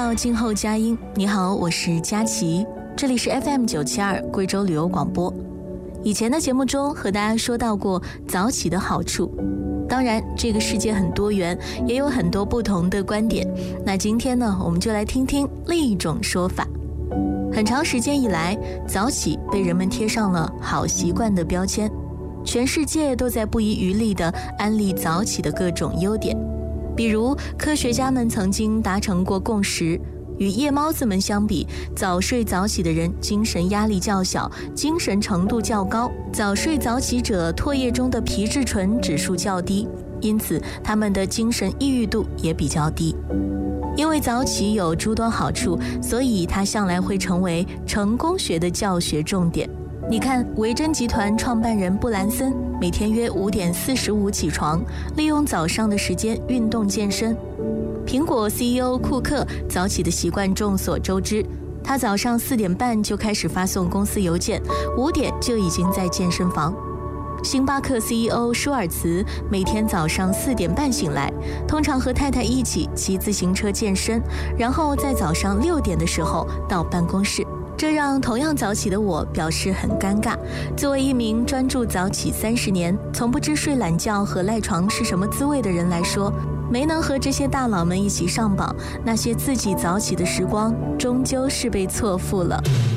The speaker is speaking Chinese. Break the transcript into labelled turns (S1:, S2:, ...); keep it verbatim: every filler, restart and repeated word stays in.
S1: 到静候佳音。你好，我是佳琪，这里是 F M 九七二贵州旅游广播。以前的节目中和大家说到过早起的好处，当然这个世界很多元，也有很多不同的观点。那今天呢，我们就来听听另一种说法。很长时间以来，早起被人们贴上了好习惯的标签，全世界都在不遗余力地安利早起的各种优点。比如科学家们曾经达成过共识，与夜猫子们相比，早睡早起的人精神压力较小，精神程度较高，早睡早起者唾液中的皮质醇指数较低，因此他们的精神抑郁度也比较低。因为早起有诸多好处，所以它向来会成为成功学的教学重点。你看，维珍集团创办人布兰森每天约五点四十五起床，利用早上的时间运动健身。苹果 C E O 库克早起的习惯众所周知，他早上四点半就开始发送公司邮件，五点就已经在健身房。星巴克 C E O 舒尔茨每天早上四点半醒来，通常和太太一起骑自行车健身，然后在早上六点的时候到办公室。这让同样早起的我表示很尴尬。作为一名专注早起三十年，从不知睡懒觉和赖床是什么滋味的人来说，没能和这些大佬们一起上榜，那些自己早起的时光终究是被错付了。